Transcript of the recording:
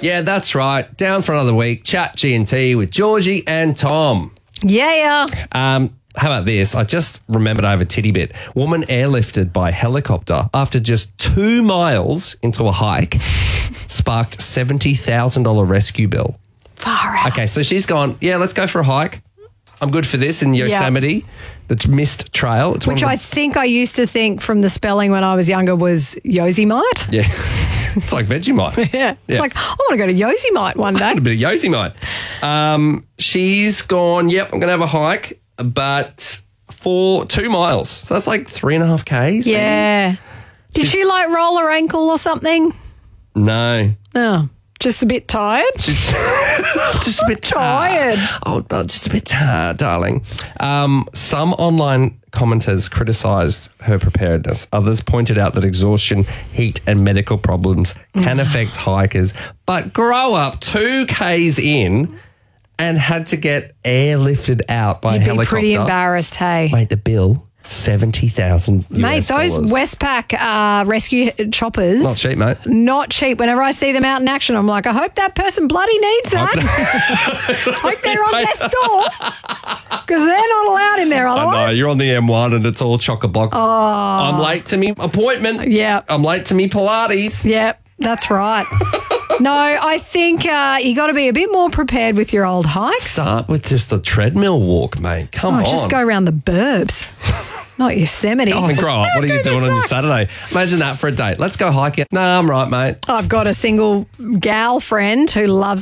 Yeah, that's right. Down for another week. Chat G&T with Georgie and Tom. Yeah. How about this? I just remembered I have a titty bit. Woman airlifted by helicopter after just 2 miles into a hike sparked $70,000 rescue bill. Far out. Okay, so she's gone, yeah, let's go for a hike. I'm good for this in Yosemite, the Mist Trail. It's Which I think I used to think from the spelling when I was younger was Yosemite. Yeah. It's like Vegemite. Yeah. It's like, I want to go to Yosemite one day. A bit of Yosemite. She's gone, yep, I'm going to have a hike, but for 2 miles. So that's like 3.5 Ks. Yeah. Maybe? Did she like roll her ankle or something? No. Oh, just a bit tired? Just a bit tired. Just a bit tired, darling. Some online commenters criticised her preparedness. Others pointed out that exhaustion, heat and medical problems can affect hikers. But grow up 2 Ks in and had to get airlifted out by a You'd be helicopter. pretty embarrassed, hey? Mate, the bill, $70,000 Mate, those Westpac rescue choppers. Not cheap, mate. Not cheap. Whenever I see them out in action, I'm like, I hope that person bloody needs that. Hope they're on their store. Because they're not allowed in there I otherwise. know, you're on the M1 and it's all chock-a-block. Oh. I'm late to me appointment. Yeah. I'm late to me Pilates. Yep, that's right. No, I think you got to be a bit more prepared with your old hikes. Start with just a treadmill walk, mate. Come on. Just go around the burbs. Not Yosemite. Oh, and grow up. What are you doing on your Saturday? Imagine that for a date. Let's go hiking. Nah, I'm right, mate. I've got a single gal friend who loves